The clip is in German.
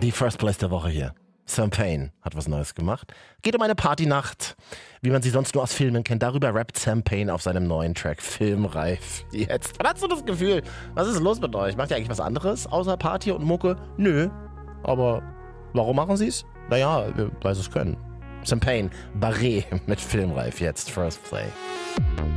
Die First Place der Woche hier. Sam Payne hat was Neues gemacht. Geht um eine Partynacht, wie man sie sonst nur aus Filmen kennt. Darüber rappt Sam Payne auf seinem neuen Track Filmreif. Jetzt. Man hat so das Gefühl, was ist los mit euch? Macht ihr eigentlich was anderes außer Party und Mucke? Nö. Aber warum machen sie es? Naja, weil sie es können. Sam Payne, Barret mit Filmreif jetzt. First Play.